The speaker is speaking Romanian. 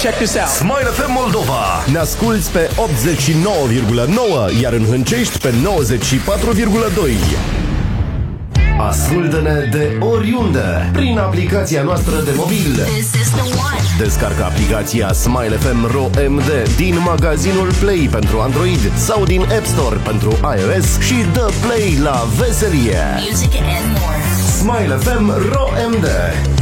check this out. Smile FM Moldova. Ne asculți pe 89,9, iar în Hâncești pe 94,2. Ascultă-ne de oriunde prin aplicația noastră de mobil. Descarcă aplicația Smile FM Ro MD din magazinul Play pentru Android sau din App Store pentru iOS și dă play la veselie. Smile FM Ro MD.